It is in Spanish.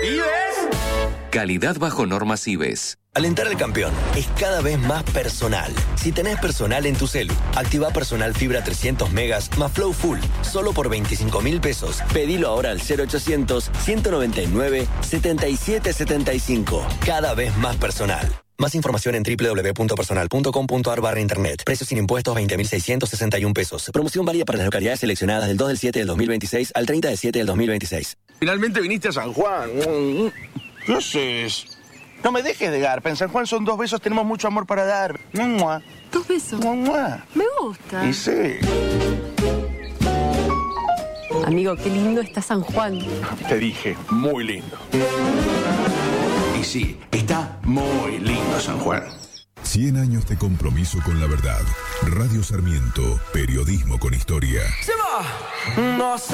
¿Vives? Calidad bajo normas IBES. Alentar al campeón es cada vez más personal. Si tenés personal en tu celu, activa personal fibra 300 megas más Flow Full, solo por 25.000 pesos. Pedilo ahora al 0800-199-7775. Cada vez más personal. Más información en www.personal.com.ar/internet. Precios sin impuestos 20.661 pesos. Promoción válida para las localidades seleccionadas del 2/7 del 2026 al 30/7 del 2026. Finalmente viniste a San Juan. ¿Qué haces? No me dejes de garpa. En San Juan son 2 besos, tenemos mucho amor para dar. 2 besos. Me gusta. Y sí. Amigo, qué lindo está San Juan. Te dije, muy lindo. Y sí, está muy lindo San Juan. 100 años de compromiso con la verdad. Radio Sarmiento, periodismo con historia. ¡Se va!